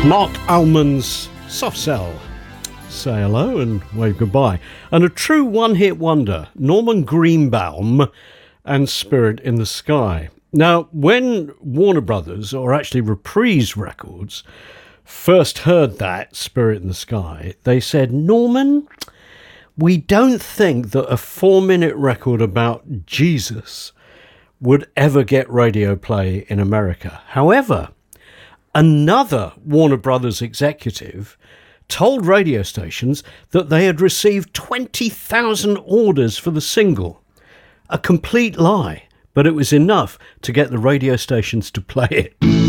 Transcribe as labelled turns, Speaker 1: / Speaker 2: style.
Speaker 1: Mark Almond's Soft Cell. Say hello and wave goodbye. And a true one-hit wonder, Norman Greenbaum and Spirit in the Sky. Now, when Warner Brothers, or actually Reprise Records, first heard that, Spirit in the Sky, they said, Norman, we don't think that a 4-minute record about Jesus would ever get radio play in America. However, another Warner Brothers executive told radio stations that they had received 20,000 orders for the single. A complete lie, but it was enough to get the radio stations to play it.